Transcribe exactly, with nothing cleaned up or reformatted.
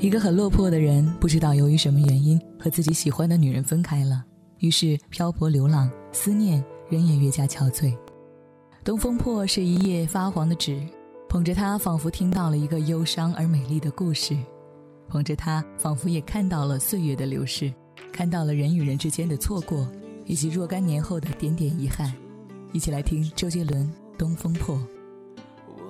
一个很落魄的人，不知道由于什么原因和自己喜欢的女人分开了，于是漂泊流浪，思念人也越加憔悴。东风破是一页发黄的纸，捧着它仿佛听到了一个忧伤而美丽的故事，捧着它仿佛也看到了岁月的流逝，看到了人与人之间的错过，以及若干年后的点点遗憾。一起来听周杰伦《东风破》。